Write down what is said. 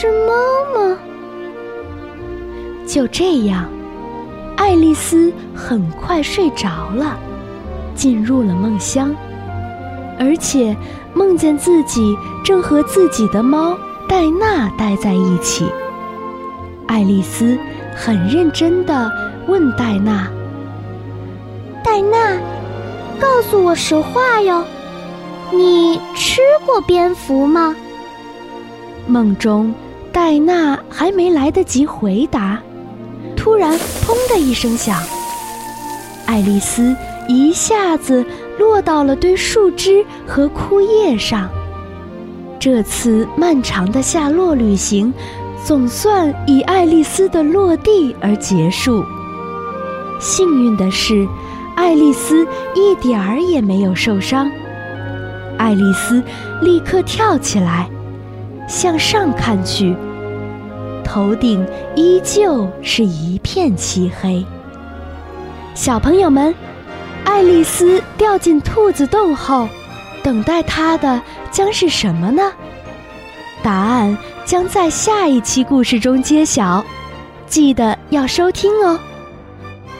是猫吗？ 就这样，爱丽丝很快睡着了，进入了梦乡，而且梦见自己正和自己的猫戴娜待在一起。爱丽丝很认真地问戴娜：“ 戴娜，告诉我实话哟，你吃过蝙蝠吗？” 梦中，戴娜还没来得及回答，突然砰的一声响，爱丽丝一下子落到了堆树枝和枯叶上。这次漫长的夏洛旅行总算以爱丽丝的落地而结束。幸运的是，爱丽丝一点儿也没有受伤。爱丽丝立刻跳起来，向上看去，头顶依旧是一片漆黑。小朋友们，爱丽丝掉进兔子洞后，等待她的将是什么呢？答案将在下一期故事中揭晓，记得要收听哦。